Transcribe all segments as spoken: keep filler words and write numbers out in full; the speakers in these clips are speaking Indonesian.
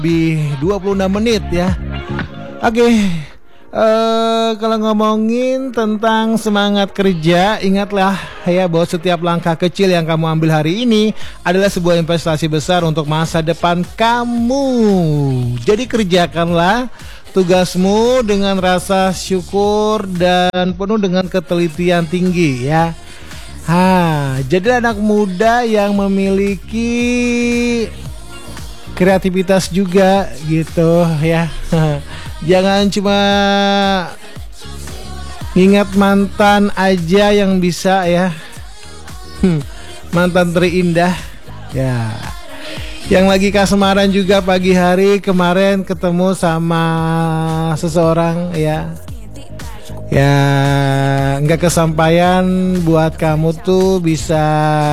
Lebih dua puluh enam menit ya. Oke, uh, kalau ngomongin tentang semangat kerja, ingatlah ya bahwa setiap langkah kecil yang kamu ambil hari ini adalah sebuah investasi besar untuk masa depan kamu. Jadi kerjakanlah tugasmu dengan rasa syukur dan penuh dengan ketelitian tinggi ya. Ha, jadi anak muda yang memiliki kreativitas juga gitu ya. Jangan cuma ingat mantan aja yang bisa ya. hmm, Mantan terindah ya. Yang lagi kasmaran juga pagi hari kemarin ketemu sama seseorang ya. Ya nggak kesampaian buat kamu tuh bisa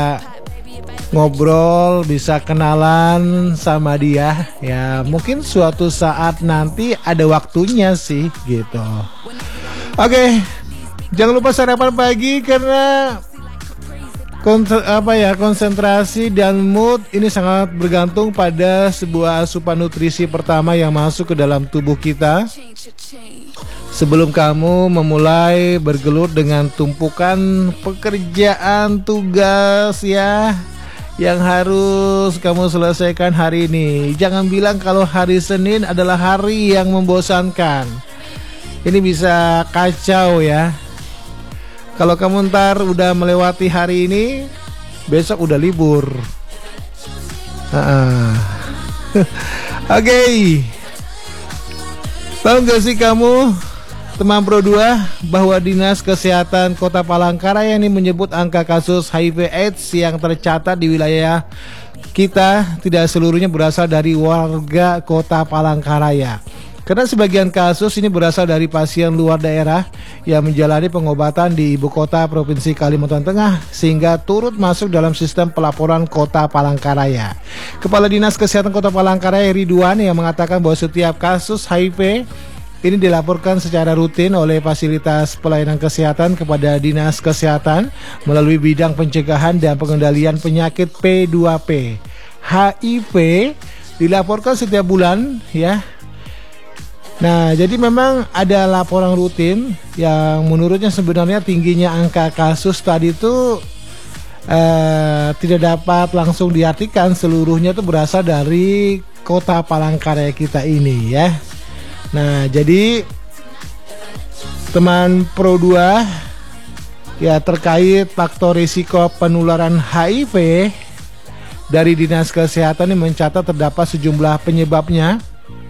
ngobrol, bisa kenalan sama dia ya. Mungkin suatu saat nanti ada waktunya sih gitu. Oke, jangan lupa sarapan pagi karena konse- apa ya konsentrasi dan mood ini sangat bergantung pada sebuah asupan nutrisi pertama yang masuk ke dalam tubuh kita sebelum kamu memulai bergelut dengan tumpukan pekerjaan tugas ya yang harus kamu selesaikan hari ini. Jangan bilang kalau hari Senin adalah hari yang membosankan. Ini bisa kacau ya. Kalau kamu ntar udah melewati hari ini, besok udah libur. uh-uh. Oke okay. Tahu gak sih kamu, teman Pro dua, bahwa Dinas Kesehatan Kota Palangkaraya ini menyebut angka kasus H I V AIDS yang tercatat di wilayah kita tidak seluruhnya berasal dari warga Kota Palangkaraya. Karena sebagian kasus ini berasal dari pasien luar daerah yang menjalani pengobatan di ibu kota Provinsi Kalimantan Tengah sehingga turut masuk dalam sistem pelaporan Kota Palangkaraya. Kepala Dinas Kesehatan Kota Palangkaraya Ridwan yang mengatakan bahwa setiap kasus H I V ini dilaporkan secara rutin oleh fasilitas pelayanan kesehatan kepada Dinas Kesehatan melalui bidang pencegahan dan pengendalian penyakit P dua P. H I V dilaporkan setiap bulan ya. Nah, jadi memang ada laporan rutin yang menurutnya sebenarnya tingginya angka kasus tadi itu eh, tidak dapat langsung diartikan seluruhnya itu berasal dari Kota Palangkaraya kita ini ya. Nah, jadi teman Pro dua ya terkait faktor risiko penularan H I V dari Dinas Kesehatan ini mencatat terdapat sejumlah penyebabnya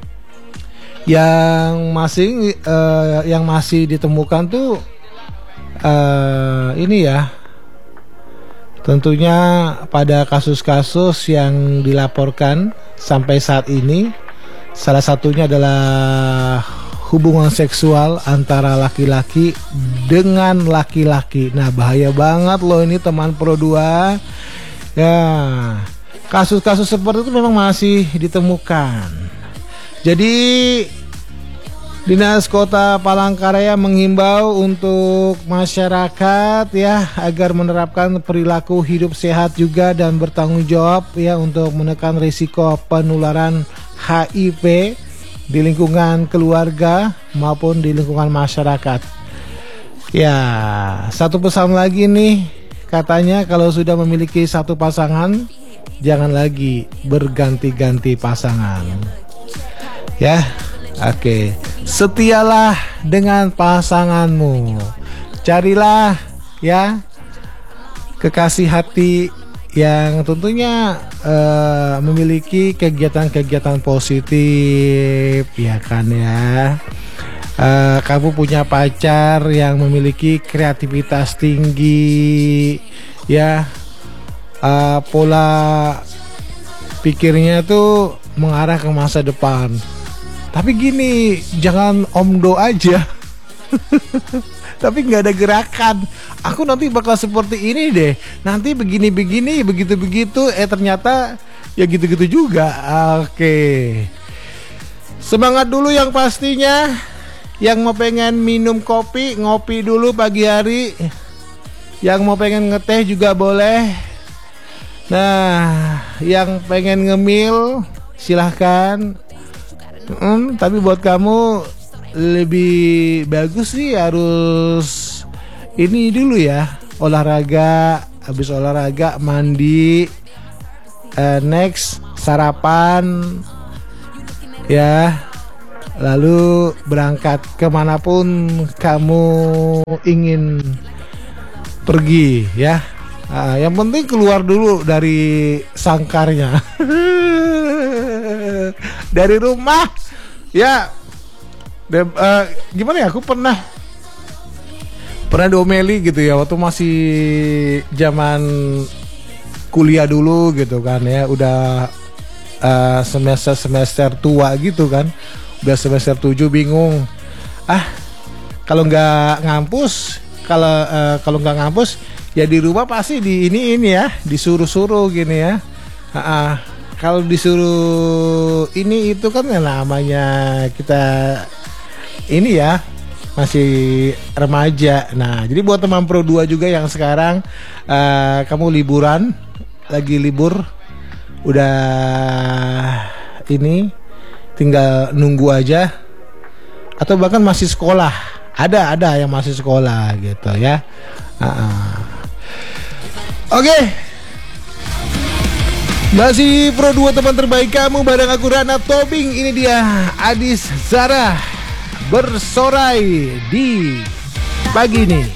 yang masih uh, yang masih ditemukan tuh uh, ini ya. Tentunya pada kasus-kasus yang dilaporkan sampai saat ini, salah satunya adalah hubungan seksual antara laki-laki dengan laki-laki. Nah, bahaya banget loh ini teman Pro dua. Ya, kasus-kasus seperti itu memang masih ditemukan. Jadi Dinas Kota Palangkaraya menghimbau untuk masyarakat ya agar menerapkan perilaku hidup sehat juga dan bertanggung jawab ya untuk menekan risiko penularan H I V di lingkungan keluarga maupun di lingkungan masyarakat. Ya, satu pesan lagi nih, katanya kalau sudah memiliki satu pasangan, jangan lagi berganti-ganti pasangan. Ya, oke. Okay. Setialah dengan pasanganmu. Carilah ya kekasih hati yang tentunya uh, memiliki kegiatan-kegiatan positif ya kan ya. Uh, kamu punya pacar yang memiliki kreativitas tinggi ya, uh, pola pikirnya tuh mengarah ke masa depan. Tapi gini, jangan omdo aja tapi nggak ada gerakan. Aku nanti bakal seperti ini deh, nanti begini-begini, begitu-begitu, eh ternyata ya gitu-gitu juga. Oke, semangat dulu yang pastinya. Yang mau pengen minum kopi, ngopi dulu pagi hari. Yang mau pengen ngeteh juga boleh. Nah, yang pengen ngemil silahkan. Hmm, tapi buat kamu lebih bagus sih harus ini dulu ya, olahraga. Habis olahraga mandi, uh, next sarapan ya, lalu berangkat kemanapun kamu ingin pergi ya. Nah, yang penting keluar dulu dari sangkarnya. Dari rumah ya. De, uh, gimana ya, aku pernah pernah diomeli gitu ya waktu masih zaman kuliah dulu gitu kan ya, udah uh, semester semester tua gitu kan, udah semester tujuh bingung, ah kalau nggak ngampus, kalau uh, kalau nggak ngampus ya di rumah pasti di ini ini ya, disuruh-suruh gini ya. Uh, uh, kalau disuruh ini itu kan yang namanya kita ini ya masih remaja. Nah, jadi buat teman Pro dua juga yang sekarang uh, kamu liburan, lagi libur, udah ini tinggal nunggu aja, atau bahkan masih sekolah, ada ada yang masih sekolah gitu ya. Uh-uh. Oke, okay. Masih Pro dua teman terbaik kamu bareng aku Rana Tobing. Ini dia Adis Zara bersorai di pagi ini.